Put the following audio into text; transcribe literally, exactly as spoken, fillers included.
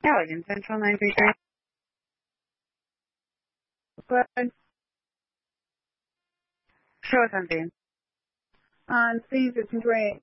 Allegan Central nine three three. Good. Show something. On Steve, it's great.